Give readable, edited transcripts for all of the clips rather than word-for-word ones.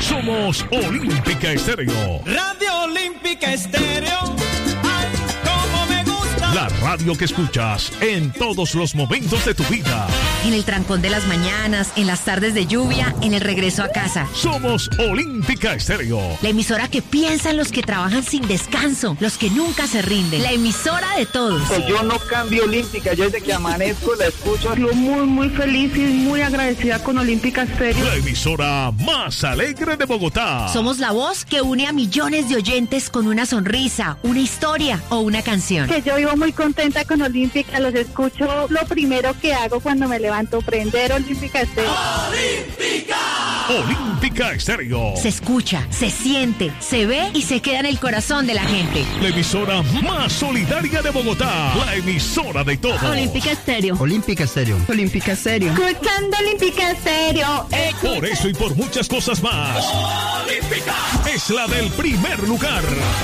Somos Olímpica Estéreo. Radio Olímpica Estéreo. Ay, cómo me gusta. La radio que escuchas en todos los momentos de tu vida. En el trancón de las mañanas, en las tardes de lluvia, en el regreso a casa. Somos Olímpica Estéreo. La emisora que piensa en los que trabajan sin descanso, los que nunca se rinden. La emisora de todos. Yo no cambio Olímpica, yo desde que amanezco la escucho. Yo muy feliz y muy agradecida con Olímpica Estéreo. La emisora más alegre de Bogotá. Somos la voz que une a millones de oyentes con una sonrisa, una historia o una canción. Que yo vivo muy contenta con Olímpica, los escucho. Lo primero que hago cuando me levanto, prender Olímpica Estéreo. ¡Olímpica! Olímpica Estéreo. Se escucha, se siente, se ve y se queda en el corazón de la gente. La emisora más solidaria de Bogotá. La emisora de todos. Olímpica Estéreo. Olímpica Estéreo. Olímpica Estéreo. Escuchando Olímpica Estéreo. Por eso y por muchas cosas más. ¡Olímpica! Es la del primer lugar.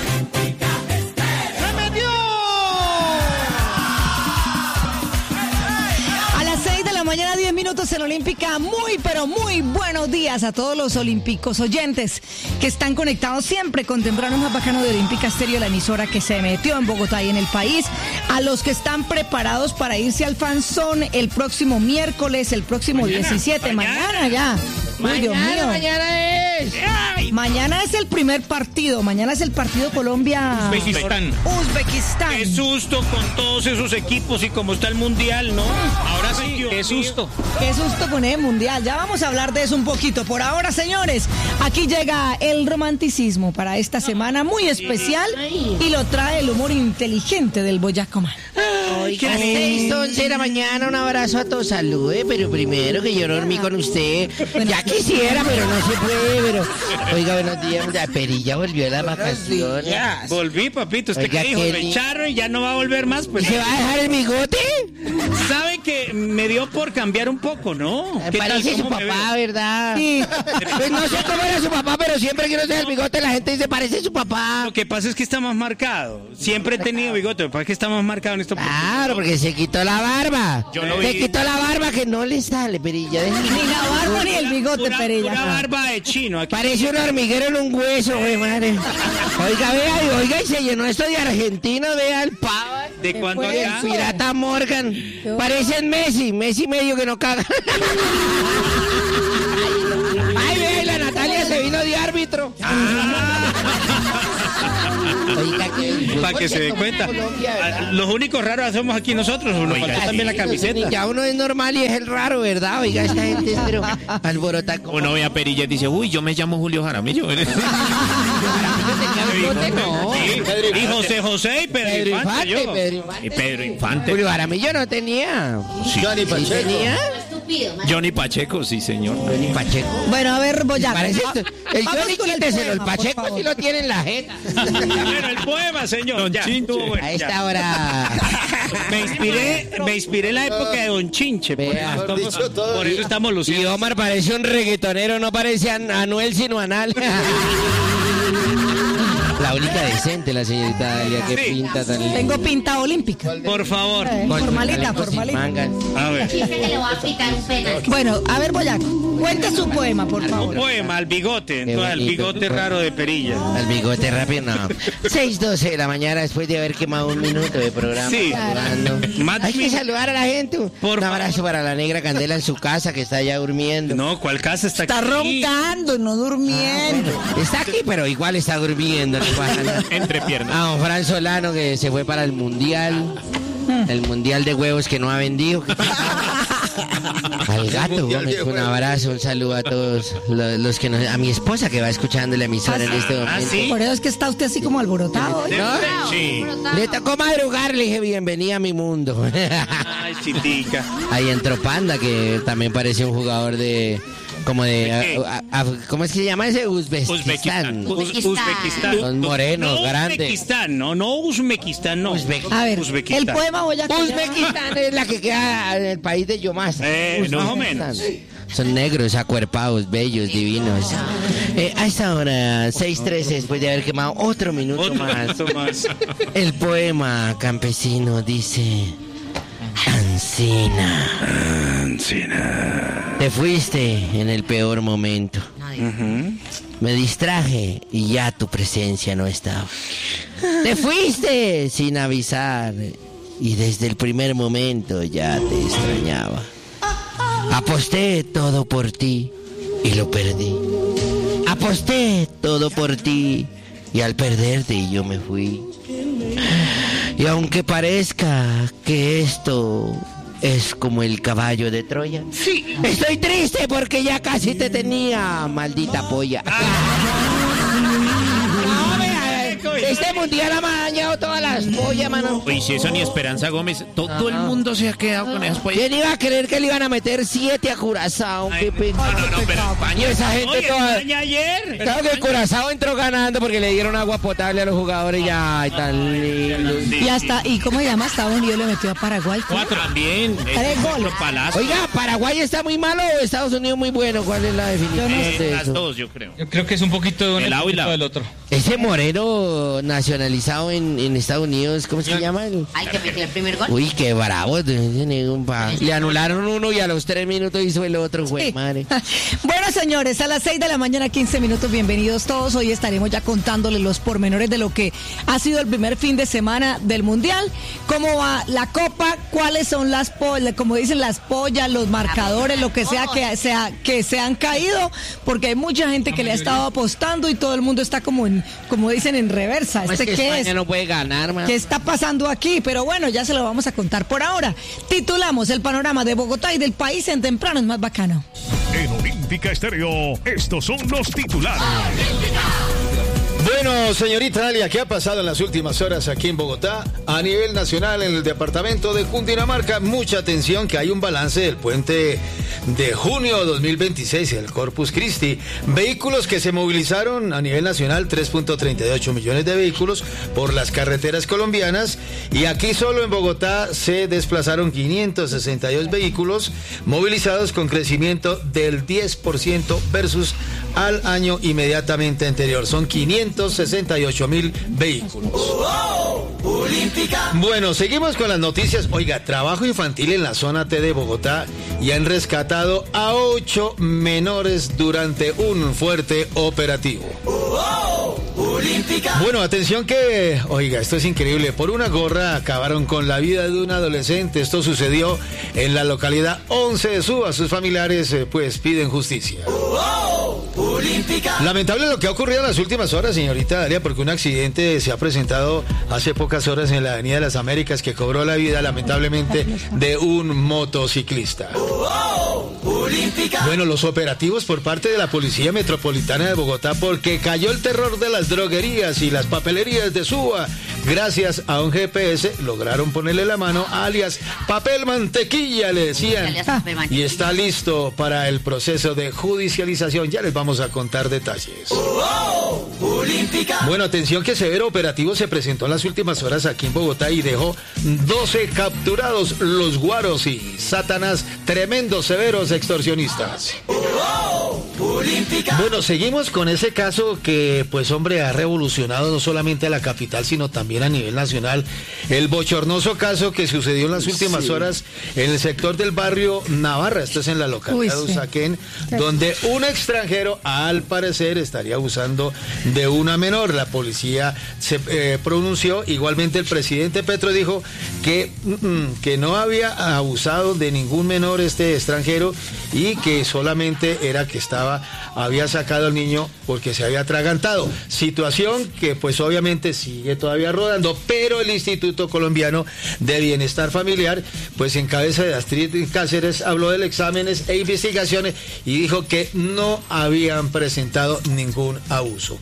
Mañana 10 minutos en Olímpica. Muy, pero muy buenos días a todos los olímpicos oyentes que están conectados siempre con temprano más bacano de Olímpica Estéreo, la emisora que se metió en Bogotá y en el país. A los que están preparados para irse al Fanzón el próximo miércoles, el próximo 17. Mañana ya. Uy, Dios mío. Mañana es. Ay. Mañana es el primer partido. Mañana es el partido Colombia-Uzbekistán. Qué susto con todos esos equipos y cómo está el mundial, ¿no? Ahora sí, qué susto. Qué susto con el mundial. Ya vamos a hablar de eso un poquito. Por ahora, señores, aquí llega el romanticismo para esta semana muy especial y lo trae el humor inteligente del Boyacá Man. A las 6:11 de la mañana, un abrazo a todos, salude, pero primero que yo dormí con usted. Ya quisiera, pero no se puede, pero... Oiga, buenos días, la Perilla volvió de las vacaciones. Ya, volví, papito, usted Oiga, que dijo, me echaron y ya no va a volver más, pues... ¿Se va a dejar el bigote? ¿Sabe que me dio por cambiar un poco, no? ¿Qué tal, Parece su cómo me papá, ve? ¿verdad? Sí. Pues no sé cómo era su papá, pero siempre que no se da el bigote la gente dice, parece su papá. Lo que pasa es que está más marcado. Siempre he tenido bigote, lo que pasa es que está más marcado en esto. Claro, porque se quitó la barba. Yo lo Se vi. quitó la barba que no le sale, Perilla. Ni la barba ni el bigote, Perilla. Una barba de chino. Aquí. Parece un hormiguero en un hueso, güey, madre. Oiga, vea, y se llenó esto de argentino, vea el pavo. ¿De cuándo fue acá? El pirata Morgan. Parecen Messi medio que no caga. Ay, vea, y la Natalia se vino de árbitro. Oiga, Para que se dé cuenta. Los únicos raros somos aquí nosotros. Nos faltó también la camiseta. Ya uno es normal y es el raro, ¿verdad? Oiga, esta gente es pero alborota. Uno ve a Perilla y dice, uy, yo me llamo Julio Jaramillo. Y José José y Pedro Infante. Yo. Y Pedro Infante. Julio Jaramillo no tenía. Sí. Johnny Pacheco. ¿Tenía? Johnny Pacheco, sí, señor. Johnny Pacheco. Bueno, a ver, Boyacá. Parece el Vamos Johnny con el quíteselo, el poema, por Pacheco favor. sí lo tiene en la jeta. Bueno, el poema, señor. Don Ya, Chinche. estuvo bueno, A ya. esta hora. Me inspiré en la época de Don Chinche. Por Vea. eso estamos Y luciendo. Omar parece un reggaetonero, no parece Anuel sino Anal. La única decente, la señorita Dalia, que Sí. pinta tan lindo. Tengo pinta olímpica. Por favor. Formalita, Con formalita. mangas. A ver. Bueno, a ver, Boyacá, cuente su poema, por Un favor. poema al bigote. Qué Entonces, al bonito. bigote raro de Perilla. Al bigote rápido, no. 6:12 de la mañana después de haber quemado un minuto de programa. Sí. Saludando. Más Hay que min- saludar a la gente. Por Un abrazo para la negra Candela en su casa que está ya durmiendo. No, ¿cuál casa está Está aquí? roncando, no durmiendo. Está aquí, pero igual está durmiendo. No pasa nada. Entre piernas. A don Fran Solano que se fue para el mundial. El mundial de huevos que no ha vendido. Al gato, Gómez, un abrazo, un saludo a todos los que nos... A mi esposa que va escuchando la emisora en este momento. ¿sí? Por eso es que está usted así como alborotado. ¿eh? ¿No? Sí. Le tocó madrugar, le dije, bienvenida a mi mundo. Ay, chitica. Ahí entró Panda, que también parece un jugador de... Como de... ¿cómo es que se llama ese? Uzbekistán. Uzbekistán. Son morenos, No grandes. Uzbekistán, no Uzbekistán, no. A ver, Uzbekistán. el poema Boyacá. Uzbekistán es la que queda en el país de Yomasa. Más o menos. Son negros, acuerpados, bellos, divinos. A esta hora, 6:13, después de haber quemado otro minuto Otro más. minuto más. El poema campesino dice... Ancina. Te fuiste en el peor momento. Me distraje y ya tu presencia no estaba. Te fuiste sin avisar y desde el primer momento ya te extrañaba. Aposté todo por ti y lo perdí. Aposté todo por ti y al perderte yo me fui. Y aunque parezca que esto es como el caballo de Troya, sí, estoy triste porque ya casi te tenía, maldita polla. Este mundial ha dañado todas las pollas, mano. Uy, si eso ni Esperanza Gómez, todo el mundo se ha quedado con esas pollas. ¿Quién iba a creer que le iban a meter 7 a Curazao? Qué pecado. No, pero España, esa gente Oye, toda... España ayer. Claro que Curazao entró ganando porque le dieron agua potable a los jugadores y ya, y tan lindo. Y hasta, ¿y cómo se llama? Estados Unidos le metió a Paraguay. 4 también. 3 goles. Oiga, ¿Paraguay está muy malo o Estados Unidos muy bueno? ¿Cuál es la definición de Las eso? dos, yo creo. Yo creo que es un poquito de uno y un poquito del otro. Ese Moreno nacionalizado en Estados Unidos, ¿cómo se llama? Ay, que metió el primer gol. Uy, qué bravo. Le anularon uno y a los 3 minutos hizo el otro, güey, madre. Bueno, señores, a las 6 de la mañana, 15 minutos, bienvenidos todos. Hoy estaremos ya contándoles los pormenores de lo que ha sido el primer fin de semana del Mundial. ¿Cómo va la Copa? ¿Cuáles son las pollas? Como dicen, las pollas, los marcadores, lo que sea que se han caído, porque hay mucha gente que le ha estado apostando y todo el mundo está como dicen, en reversa. Es que España no puede ganar, man. ¿Qué está pasando aquí? Pero bueno, ya se lo vamos a contar. Por ahora, titulamos el panorama de Bogotá y del país en temprano es más bacano. En Olímpica Estéreo, estos son los titulares. Bueno, señorita Dalia, ¿qué ha pasado en las últimas horas aquí en Bogotá? A nivel nacional, en el departamento de Cundinamarca, mucha atención que hay un balance del puente de junio 2026, el Corpus Christi. Vehículos que se movilizaron a nivel nacional, 3.38 millones de vehículos por las carreteras colombianas. Y aquí solo en Bogotá se desplazaron 562 vehículos movilizados con crecimiento del 10% versus al año inmediatamente anterior. Son 568.000 vehículos. Bueno, seguimos con las noticias. Oiga, trabajo infantil en la zona T de Bogotá y han rescatado a 8 menores durante un fuerte operativo. Bueno, atención que, oiga, esto es increíble. Por una gorra acabaron con la vida de un adolescente. Esto sucedió en la localidad 11 de Suba. Sus familiares pues piden justicia. Lamentable lo que ha ocurrido en las últimas horas, señorita Dalia, porque un accidente se ha presentado hace pocas horas en la Avenida de las Américas que cobró la vida, lamentablemente, de un motociclista. Bueno, los operativos por parte de la Policía Metropolitana de Bogotá, porque cayó el terror de las droguerías y las papelerías de Suba. Gracias a un GPS lograron ponerle la mano a alias Papel Mantequilla, le decían. Y está listo para el proceso de judicialización. Ya les vamos a contar detalles. Bueno, atención que severo operativo se presentó en las últimas horas aquí en Bogotá y dejó 12 capturados, los guaros y Satanás, tremendos severos extorsionistas. Bueno, seguimos con ese caso que, pues hombre, ha revolucionado no solamente a la capital, sino también a nivel nacional. El bochornoso caso que sucedió en las últimas horas en el sector del barrio Navarra, esto es en la localidad de Usaquén, donde un extranjero, al parecer, estaría abusando de una menor. La policía se pronunció, igualmente el presidente Petro dijo que no había abusado de ningún menor este extranjero y que solamente era que había sacado al niño porque se había atragantado. Situación que pues obviamente sigue todavía rodando, pero el Instituto Colombiano de Bienestar Familiar, pues en cabeza de Astrid Cáceres, habló de exámenes e investigaciones y dijo que no habían presentado ningún abuso.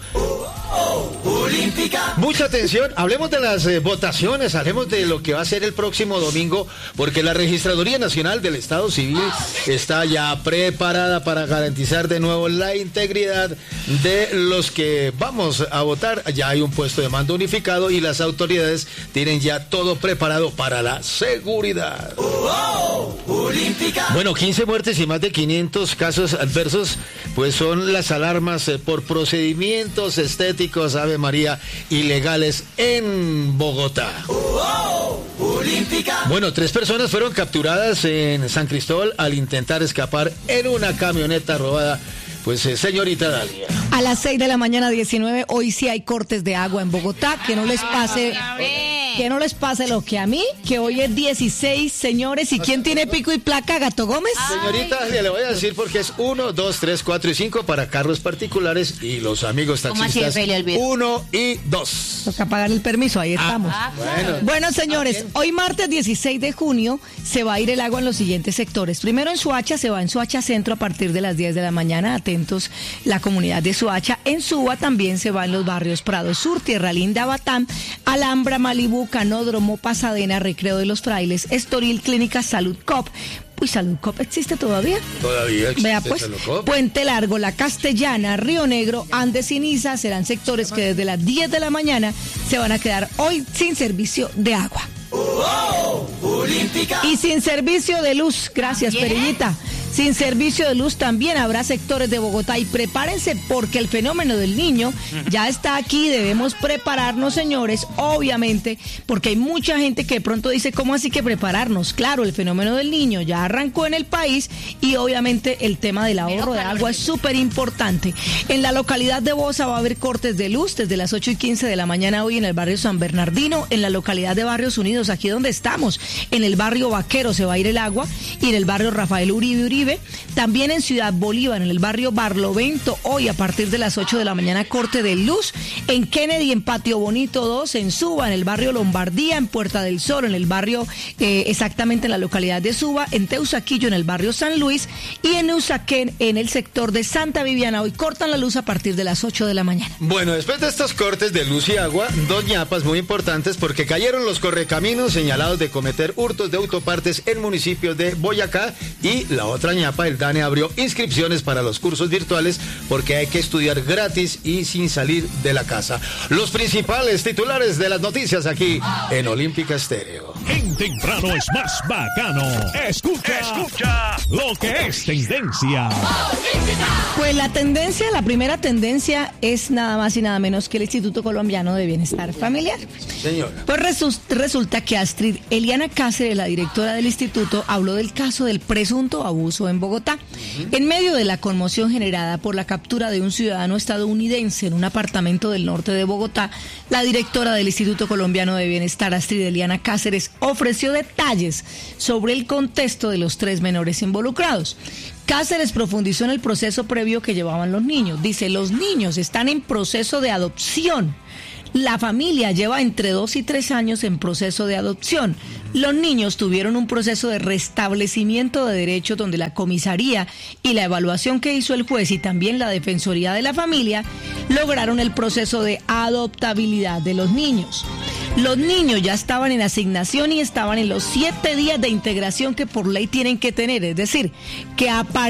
Mucha atención, hablemos de las votaciones, hablemos de lo que va a ser el próximo domingo, porque la Registraduría Nacional del Estado Civil está ya preparada para garantizar de nuevo la integridad de los que vamos a votar. Ya hay un puesto de mando unificado y las autoridades tienen ya todo preparado para la seguridad. Bueno, 15 muertes y más de 500 casos adversos, pues son las alarmas por procedimientos estéticos, Ave María, ilegales en Bogotá. Bueno, 3 personas fueron capturadas en San Cristóbal al intentar escapar en una camioneta robada. Pues, señorita Dalia. A las 6 de la mañana 19, hoy sí hay cortes de agua en Bogotá, que no les pase lo que a mí, que hoy es 16, señores. ¿Y quién tiene pico y placa? ¿Gato Gómez? Señorita Dalia, le voy a decir porque es 1, 2, 3, 4 y 5 para carros particulares y los amigos taxistas 1 y 2. Toca pagar el permiso, ahí estamos. Bueno, señores, hoy martes 16 de junio se va a ir el agua en los siguientes sectores. Primero en Soacha, se va en Soacha Centro a partir de las 10 de la mañana. Atentos la comunidad de Soacha. En Suba también se va en los barrios Prado Sur, Tierra Linda, Batán, Alhambra, Malibú, Canódromo, Pasadena, Recreo de los Frailes, Estoril, Clínica Salud Cop. Uy, Salud Cop existe todavía. Todavía existe. Vea pues, Salud Cop. Puente Largo, La Castellana, Río Negro, Andes y Niza serán sectores que desde las 10 de la mañana se van a quedar hoy sin servicio de agua. Y sin servicio de luz. Gracias, Perillita. Sin servicio de luz también habrá sectores de Bogotá y prepárense porque el fenómeno del Niño ya está aquí. Debemos prepararnos, señores, obviamente, porque hay mucha gente que de pronto dice, ¿cómo así que prepararnos? Claro, el fenómeno del Niño ya arrancó en el país y obviamente el tema del ahorro de agua es súper importante. En la localidad de Bosa va a haber cortes de luz desde las 8:15 de la mañana hoy en el barrio San Bernardino, en la localidad de Barrios Unidos, aquí donde estamos, en el barrio Vaquero se va a ir el agua y en el barrio Rafael Uribe. También en Ciudad Bolívar, en el barrio Barlovento, hoy a partir de las 8 de la mañana corte de luz. En Kennedy, en Patio Bonito 2, en Suba, en el barrio Lombardía, en Puerta del Sol, en el barrio exactamente en la localidad de Suba, en Teusaquillo, en el barrio San Luis y en Usaquén, en el sector de Santa Viviana. Hoy cortan la luz a partir de las 8 de la mañana. Bueno, después de estos cortes de luz y agua, 2 ñapas muy importantes porque cayeron los correcaminos señalados de cometer hurtos de autopartes en municipios de Boyacá y la otra ñapa, el DANE, abrió inscripciones para los cursos virtuales porque hay que estudiar gratis y sin salir de la casa. Los principales titulares de las noticias aquí en Olímpica Estéreo. En temprano es más bacano. Escucha lo que es tendencia. Pues la primera tendencia es nada más y nada menos que el Instituto Colombiano de Bienestar Familiar. Señora. Pues resulta que Astrid Eliana Cáceres, la directora del instituto, habló del caso del presunto abuso en Bogotá. En medio de la conmoción generada por la captura de un ciudadano estadounidense en un apartamento del norte de Bogotá, la directora del Instituto Colombiano de Bienestar, Astrid Eliana Cáceres, ofreció detalles sobre el contexto de los 3 menores involucrados. Cáceres profundizó en el proceso previo que llevaban los niños. Dice, los niños están en proceso de adopción. La familia lleva entre 2 y 3 años en proceso de adopción. Los niños tuvieron un proceso de restablecimiento de derechos donde la comisaría y la evaluación que hizo el juez y también la Defensoría de la Familia lograron el proceso de adoptabilidad de los niños. Los niños ya estaban en asignación y estaban en los 7 días de integración que por ley tienen que tener. Es decir, que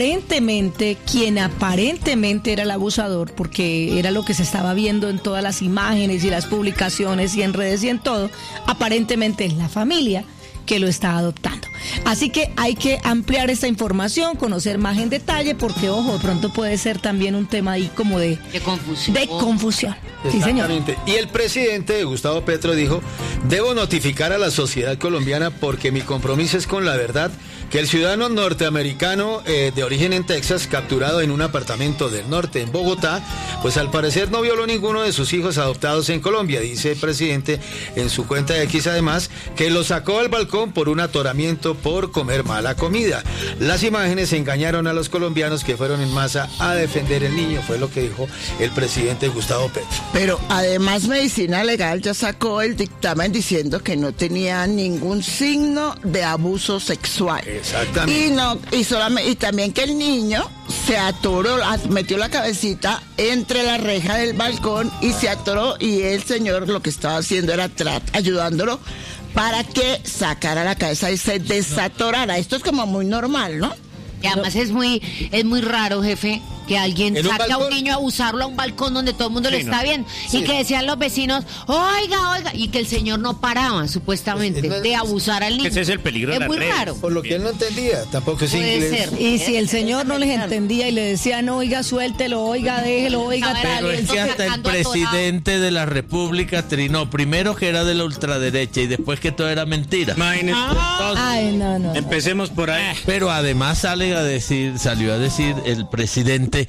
quien aparentemente era el abusador, porque era lo que se estaba viendo en todas las imágenes y las publicaciones y en redes y en todo, aparentemente es la familia que lo está adoptando. Así que hay que ampliar esta información, conocer más en detalle, porque ojo, de pronto puede ser también un tema ahí como de confusión. Sí, señor. Y el presidente Gustavo Petro dijo, debo notificar a la sociedad colombiana porque mi compromiso es con la verdad, que el ciudadano norteamericano de origen en Texas, capturado en un apartamento del norte en Bogotá, pues al parecer no violó ninguno de sus hijos adoptados en Colombia. Dice el presidente en su cuenta de X además que lo sacó al balcón por un atoramiento por comer mala comida. Las imágenes engañaron a los colombianos que fueron en masa a defender el niño, fue lo que dijo el presidente Gustavo Petro. Pero además Medicina Legal ya sacó el dictamen diciendo que no tenía ningún signo de abuso sexual. Exactamente. Y también que el niño se atoró, metió la cabecita entre la reja del balcón y se atoró, y el señor lo que estaba haciendo era ayudándolo para que sacara la cabeza y se desatorara. Esto es como muy normal, ¿no? Y además es muy raro, jefe, Que alguien ¿En un saque a un balcón? niño a abusarlo a un balcón donde todo el mundo lo Sí, está no. viendo. Sí. Y que decían los vecinos, oiga, y que el señor no paraba, supuestamente, de abusar al niño. Ese es el peligro de Es las muy redes. raro. Por lo que él no entendía, tampoco es Puede inglés. ser. Y si el señor no les entendía y le decían, oiga, suéltelo, oiga, déjelo, oiga, Pero tal. Pero es que hasta el Sacando presidente de la República trinó primero que era de la ultraderecha y después que todo era mentira. Imagínense. Ay, no. Empecemos por ahí. Pero además salió a decir el presidente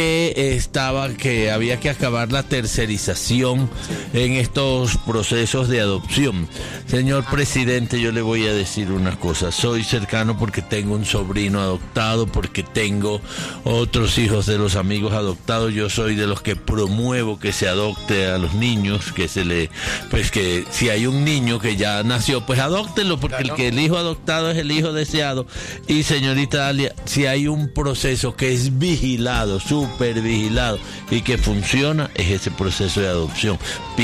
que había que acabar la tercerización en estos procesos de adopción. Señor presidente, yo le voy a decir una cosa. Soy cercano porque tengo un sobrino adoptado, porque tengo otros hijos de los amigos adoptados. Yo soy de los que promuevo que se adopte a los niños, que si hay un niño que ya nació, pues adóctenlo, porque el hijo adoptado es el hijo deseado. Y señorita Dalia, si hay un proceso que es vigilado, súper vigilado, y que funciona, es ese proceso de adopción.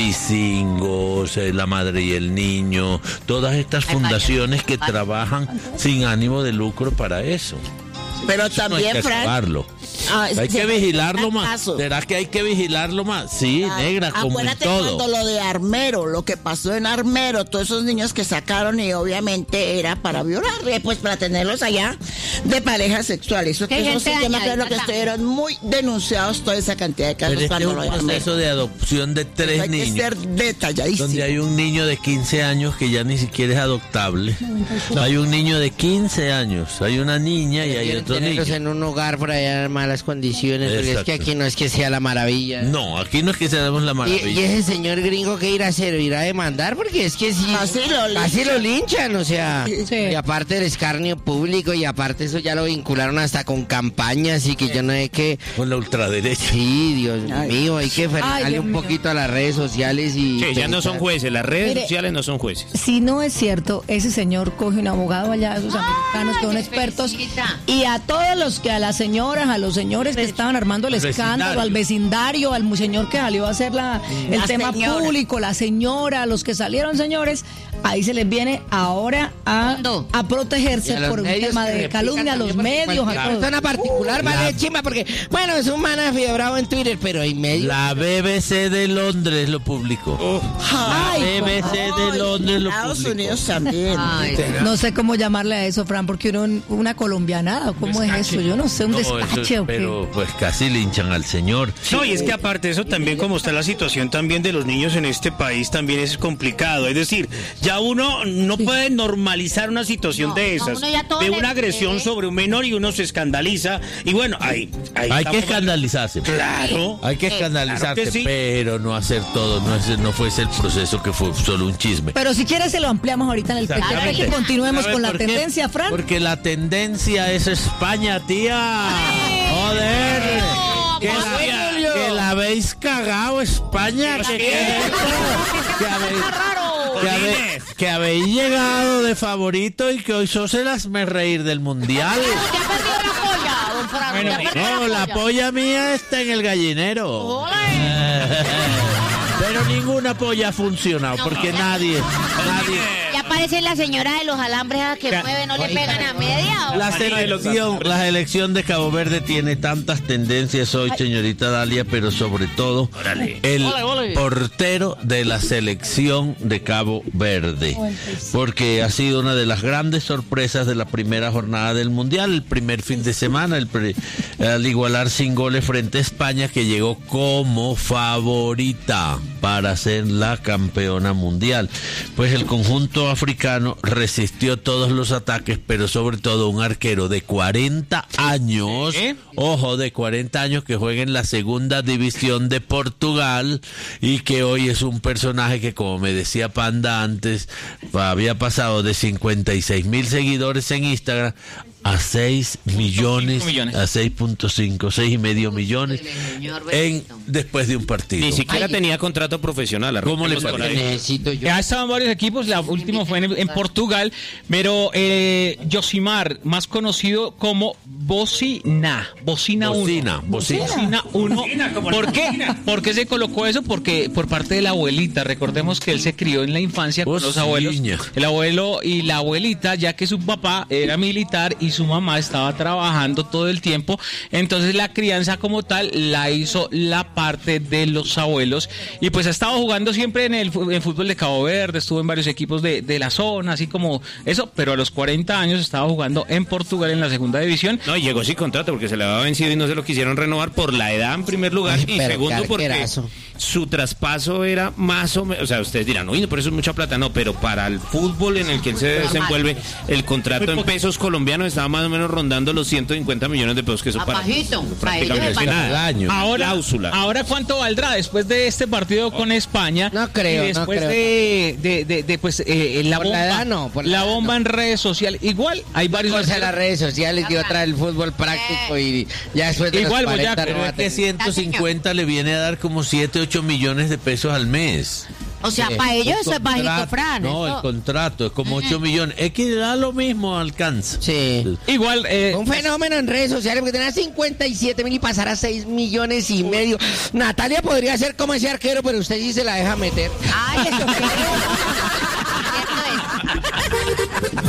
Pisingos, la madre y el niño, todas estas fundaciones que trabajan sin ánimo de lucro para eso. Pero Eso no también, hay que Frank, acabarlo. Hay que vigilarlo más. ¿Será que hay que vigilarlo más? Sí, negra, como en acuérdate todo. cuando lo de Armero, lo que pasó en Armero, todos esos niños que sacaron y obviamente era para violar, pues para tenerlos allá de parejas sexuales. Eso, Que hay esos gente sistemas dañadita que estuvieron muy denunciados toda esa cantidad de casos Pero para este es lo un de Armero. proceso de adopción de 3 Hay que niños. ser detalladísimo. Donde hay un niño de 15 años que ya ni siquiera es adoptable. Hay un niño de 15 años, hay una niña y hay Quieren otro tenerlos niño. en un hogar por allá en malas condiciones, porque es que Exacto. aquí no es que sea la maravilla. No, aquí no es que se demos la Y maravilla. ese señor gringo que irá a hacer, irá a demandar, porque es que sí, Así lo linchan, o sea, Sí. y aparte el escarnio público, y aparte eso ya lo vincularon hasta con campañas y que yo no sé qué. Con la ultraderecha. Sí, Dios mío, hay que Ay, frenarle Dios un mío. poquito a las redes sociales y... Sí, ya no son jueces, las redes Mire, sociales no son jueces. Si no es cierto, ese señor coge un abogado allá de esos americanos que son qué expertos felicita. y a todos los que a las señoras, a los señores que estaban armando el escándalo, al vecindario, al señor que salió a hacer el La tema señora. público, la señora, los que salieron señores, ahí se les viene ahora a Y protegerse a los por un medios tema que de replican calumnia, a los también, porque medios, a cualquier todos. persona particular vale chimba, porque, bueno, es un man afiebrado en Twitter, pero hay medios... La BBC de Londres lo publicó. La Ay, BBC de Londres lo Estados publicó. Unidos también. Ay, no sé cómo llamarle a eso, Fran, porque una colombianada, ¿cómo es eso? Yo no sé, un No, eso despache es- o qué. pero pues casi linchan al señor. No, y es que aparte de eso también como está la situación también de los niños en este país también es complicado. Es decir, ya uno no puede normalizar una situación No, de a esas, uno ya todo de le una agresión duele. sobre un menor y uno se escandaliza. Y bueno, ahí Hay que estamos- escandalizarse. Claro. Hay que escandalizarse, claro que sí. pero no hacer todo, no fuese el proceso que fue solo un chisme. Pero si quieres se lo ampliamos ahorita en el Exactamente. pretexto que continuemos ¿Sabe con la por qué? tendencia, Fran. Porque la tendencia es España, tía. Joder. Que la habéis cagado, España. ¿Qué es esto? Que habéis llegado de favorito y que hoy sos el hazme reír del mundial. ¿Usted ha perdido la polla, don Fran? Bueno, ¿Usted ha perdido No, la polla mía está en el gallinero. Pero ninguna polla ha funcionado porque nadie. Ya aparece la señora de los alambres a que mueve, no le pegan a media. ¿o? La selección de Cabo Verde tiene tantas tendencias hoy, señorita Dalia, pero sobre todo el portero de la selección de Cabo Verde, porque ha sido una de las grandes sorpresas de la primera jornada del Mundial, el primer fin de semana, al igualar sin goles frente a España, que llegó como favorita para ser la campeona mundial. Pues el conjunto africano resistió todos los ataques, pero sobre todo un arquero de 40 años, ojo, de 40 años, que juega en la segunda división de Portugal y que hoy es un personaje que, como me decía Panda antes, había pasado de 56,000 seguidores en Instagram a 6 millones, a 6.5, 6,5 millones después de un partido. Ni siquiera tenía contrato profesional. ¿Cómo le arranquemos por parece? ahí. Necesito yo. Ya estaban varios equipos, la última fue en Portugal, pero Josimar, más conocido como Bocina 1. ¿Por qué? ¿Por qué se colocó eso? Porque por parte de la abuelita. Recordemos que él se crió en la infancia con los abuelos. El abuelo y la abuelita, ya que su papá era militar y su mamá estaba trabajando todo el tiempo. Entonces la crianza como tal la hizo la parte de los abuelos. Y pues ha estado jugando siempre en fútbol de Cabo Verde, estuvo en varios equipos de la zona, así como eso, pero a los 40 años estaba jugando en Portugal en la segunda división. No, llegó sin contrato porque se le había vencido y no se lo quisieron renovar por la edad en primer lugar. Y segundo porque su traspaso era más o menos, o sea, ustedes dirán, oye, por eso es mucha plata, no, pero para el fútbol en el que él se desenvuelve, el contrato en pesos colombianos estaba más o menos rondando los 150 millones de pesos, que eso para prácticamente nada. Ahora ¿cuánto valdrá después de este partido con España? No creo. Y después la bomba en redes sociales. Igual hay varios. Una cosa en las redes sociales y otra el fútbol práctico y ya después de igual, los 40 pero es que 150 le viene a dar como 7-8 millones de pesos al mes. O sea, para ellos eso es bajito, Fran. No, el contrato es como 8 millones. Es que da lo mismo, alcanza. Sí. Igual. Un fenómeno en redes sociales, porque tenía 57.000 y pasar a 6,5 millones. Natalia podría ser como ese arquero, pero usted sí se la deja meter. Ay, eso